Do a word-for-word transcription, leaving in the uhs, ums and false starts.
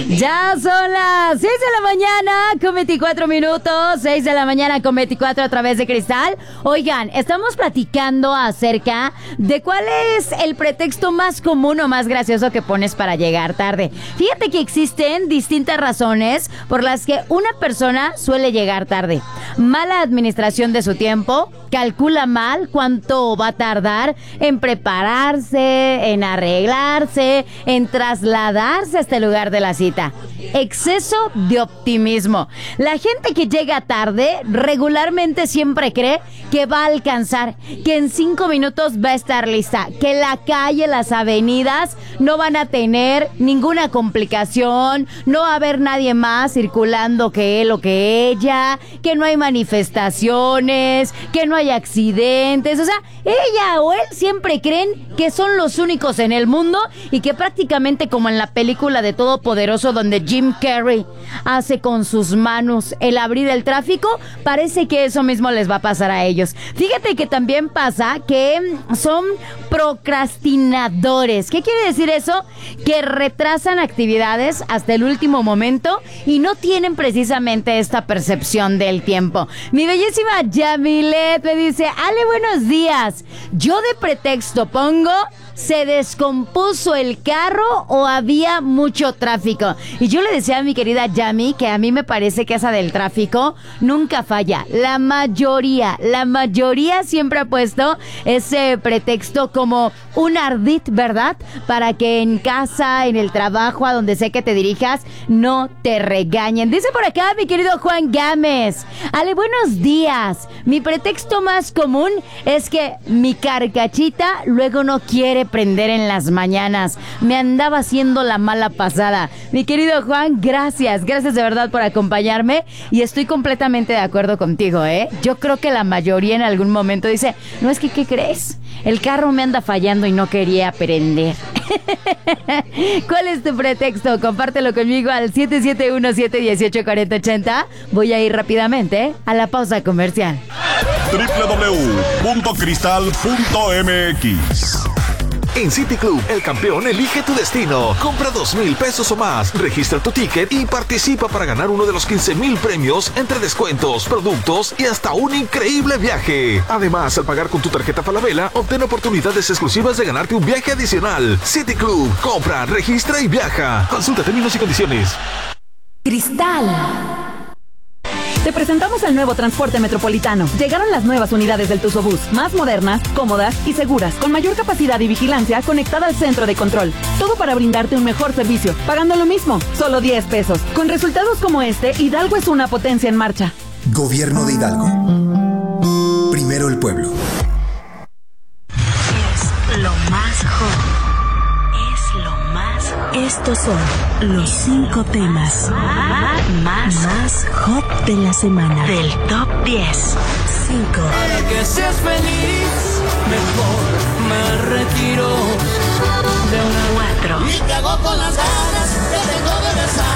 Ya son las seis de la mañana con veinticuatro minutos, seis de la mañana con veinticuatro a través de Cristal. Oigan, estamos platicando acerca de cuál es el pretexto más común o más gracioso que pones para llegar tarde. Fíjate que existen distintas razones por las que una persona suele llegar tarde. Mala administración de su tiempo, calcula mal cuánto va a tardar en prepararse, en arreglarse, en trasladarse hasta el lugar de la cita. Exceso de optimismo. La gente que llega tarde regularmente siempre cree que va a alcanzar, que en cinco minutos va a estar lista, que la calle, las avenidas no van a tener ninguna complicación, no va a haber nadie más circulando que él o que ella, que no hay manifestaciones, que no hay accidentes. O sea, ella o él siempre creen que son los únicos en el mundo y que prácticamente como en la película de Todopoderoso donde Jim Carrey hace con sus manos el abrir el tráfico, parece que eso mismo les va a pasar a ellos. Fíjate que también pasa que son procrastinadores. ¿Qué quiere decir eso? Que retrasan actividades hasta el último momento y no tienen precisamente esta percepción del tiempo. Mi bellísima Yamilet me dice: Ale, buenos días. Yo de pretexto pongo: ¿se descompuso el carro o había mucho tráfico? Y yo le decía a mi querida Yami que a mí me parece que esa del tráfico nunca falla. La mayoría, la mayoría siempre ha puesto ese pretexto como un ardid, ¿verdad? Para que en casa, en el trabajo, a donde sea que te dirijas, no te regañen. Dice por acá mi querido Juan Gámez: Ale, buenos días. Mi pretexto más común es que mi carcachita luego no quiere prender en las mañanas. Me andaba haciendo la mala pasada. Mi querido Juan, gracias, gracias de verdad por acompañarme y estoy completamente de acuerdo contigo, ¿eh? Yo creo que la mayoría en algún momento dice: no, es que, ¿qué crees? El carro me anda fallando y no quería prender. ¿Cuál es tu pretexto? Compártelo conmigo al siete siete uno, siete uno ocho, cuatro cero ocho cero. Voy a ir rápidamente a la pausa comercial. doble u doble u doble u punto cristal punto m x. En City Club, el campeón elige tu destino. Compra dos mil pesos o más, registra tu ticket y participa para ganar uno de los quince mil premios entre descuentos, productos y hasta un increíble viaje. Además, al pagar con tu tarjeta Falabella, obtén oportunidades exclusivas de ganarte un viaje adicional. City Club, compra, registra y viaja. Consulta términos y condiciones. Cristal. Te presentamos el nuevo transporte metropolitano. Llegaron las nuevas unidades del Tusobús, más modernas, cómodas y seguras, con mayor capacidad y vigilancia conectada al centro de control. Todo para brindarte un mejor servicio, pagando lo mismo, solo diez pesos. Con resultados como este, Hidalgo es una potencia en marcha. Gobierno de Hidalgo. Primero el pueblo. Es lo más hot. Es lo más hot. Estos son los cinco temas más, más hot de la semana. Del top diez. cinco. Para que seas feliz, mejor me retiro de una. cuatro. Y te hago con las ganas que tengo de besar.